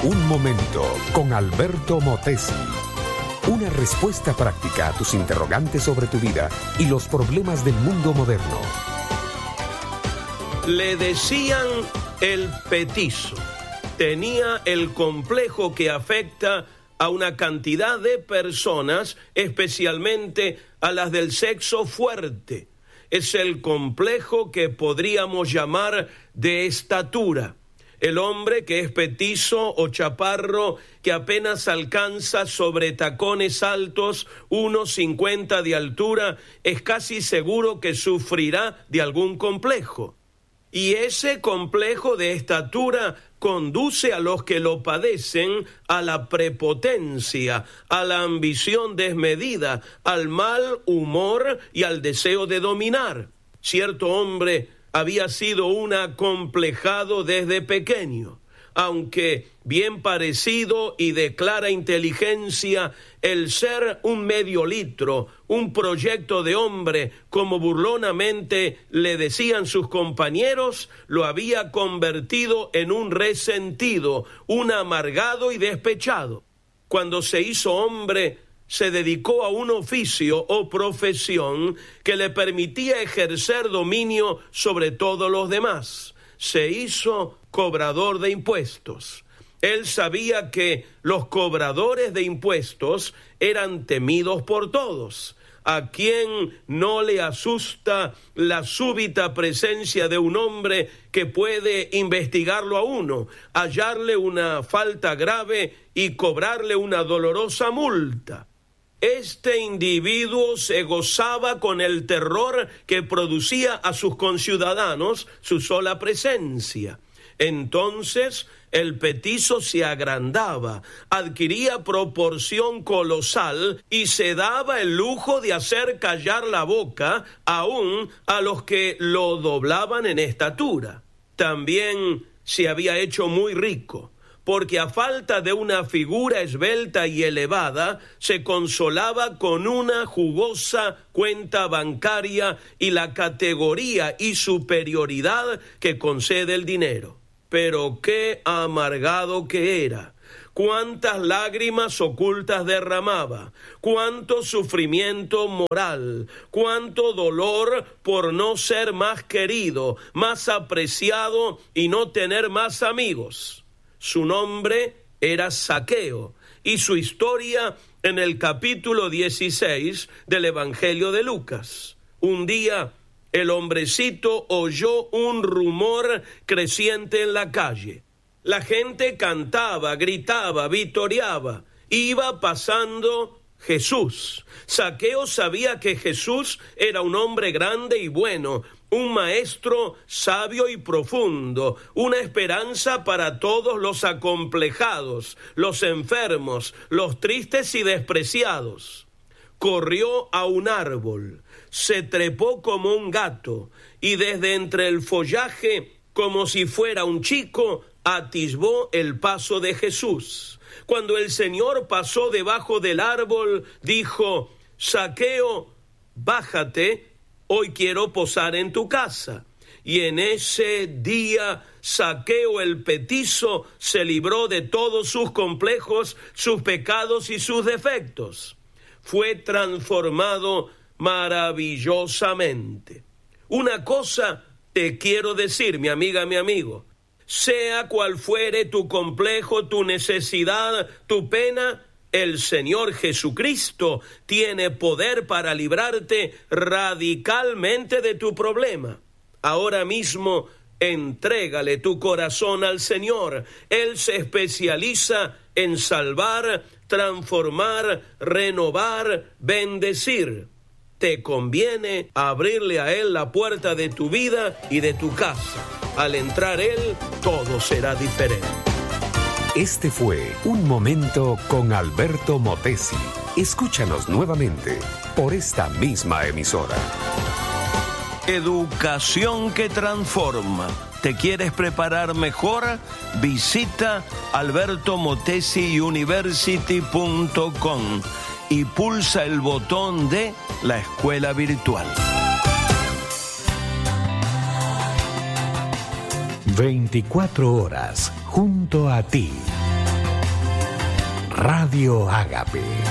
Un momento con Alberto Motesi. Una respuesta práctica a tus interrogantes sobre tu vida y los problemas del mundo moderno. Le decían el petizo. Tenía el complejo que afecta a una cantidad de personas, especialmente a las del sexo fuerte. Es el complejo que podríamos llamar de estatura. El hombre que es petizo o chaparro, que apenas alcanza sobre tacones altos, 1,50 de altura, es casi seguro que sufrirá de algún complejo. Y ese complejo de estatura conduce a los que lo padecen a la prepotencia, a la ambición desmedida, al mal humor y al deseo de dominar. Cierto hombre había sido un acomplejado desde pequeño. Aunque bien parecido y de clara inteligencia, el ser un medio litro, un proyecto de hombre, como burlonamente le decían sus compañeros, lo había convertido en un resentido, un amargado y despechado. Cuando se hizo hombre, se dedicó a un oficio o profesión que le permitía ejercer dominio sobre todos los demás. Se hizo cobrador de impuestos. Él sabía que los cobradores de impuestos eran temidos por todos. ¿A quién no le asusta la súbita presencia de un hombre que puede investigarlo a uno, hallarle una falta grave y cobrarle una dolorosa multa? Este individuo se gozaba con el terror que producía a sus conciudadanos su sola presencia. Entonces el petizo se agrandaba, adquiría proporción colosal y se daba el lujo de hacer callar la boca aún a los que lo doblaban en estatura. También se había hecho muy rico, porque a falta de una figura esbelta y elevada, se consolaba con una jugosa cuenta bancaria y la categoría y superioridad que concede el dinero. Pero qué amargado que era. Cuántas lágrimas ocultas derramaba, cuánto sufrimiento moral, cuánto dolor por no ser más querido, más apreciado y no tener más amigos. Su nombre era Zaqueo y su historia en el capítulo 16 del Evangelio de Lucas. Un día el hombrecito oyó un rumor creciente en la calle. La gente cantaba, gritaba, vitoreaba. Iba pasando Jesús. Zaqueo sabía que Jesús era un hombre grande y bueno, un maestro sabio y profundo, una esperanza para todos los acomplejados, los enfermos, los tristes y despreciados. Corrió a un árbol, se trepó como un gato y desde entre el follaje, como si fuera un chico, atisbó el paso de Jesús. Cuando el Señor pasó debajo del árbol, dijo: Zaqueo, bájate, hoy quiero posar en tu casa. Y en ese día Zaqueo el petizo se libró de todos sus complejos, sus pecados y sus defectos. Fue transformado maravillosamente. Una cosa te quiero decir, mi amiga, mi amigo. Sea cual fuere tu complejo, tu necesidad, tu pena, el Señor Jesucristo tiene poder para librarte radicalmente de tu problema. Ahora mismo, entrégale tu corazón al Señor. Él se especializa en salvar, transformar, renovar, bendecir. Te conviene abrirle a Él la puerta de tu vida y de tu casa. Al entrar Él, todo será diferente. Este fue Un Momento con Alberto Motesi. Escúchanos nuevamente por esta misma emisora. Educación que transforma. ¿Te quieres preparar mejor? Visita albertomotesiuniversity.com y pulsa el botón de la escuela virtual. 24 horas junto a ti. Radio Ágape.